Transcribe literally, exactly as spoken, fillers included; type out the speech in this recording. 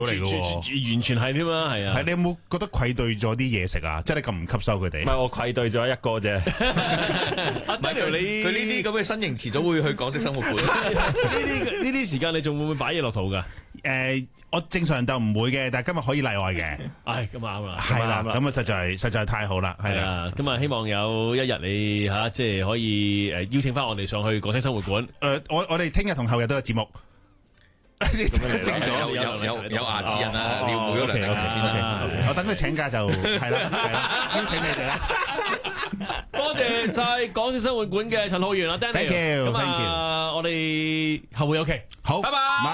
嚟嘅喎， 完全係添啦，係啊。 係你有冇覺得愧對咗啲嘢食啊？即係你咁唔吸收佢哋。 唔係我愧對咗一個啫。 唔係佢佢呢啲咁嘅身形遲早會去港式生活館。 呢啲呢啲時間你仲會唔會擺嘢落肚㗎？ 誒，我正常就唔會嘅，但係今日可以例外嘅。 唉，咁啱啦， 係啦，咁啊實在實在太好啦，係啦。 啊，咁啊希望有一日你嚇即係可以誒邀請翻我哋上去港式生活館。 誒，我我哋聽日同後日都有節目。正咗有有有有牙齒人啦，你要換咗兩兩牙先啦。 我等佢請假就係啦，係啦，邀請你哋啦。 多謝晒港式生活館嘅陳浩源啊 ，Danny。 Thank you， 咁啊，我哋後會有期。 好， 拜拜。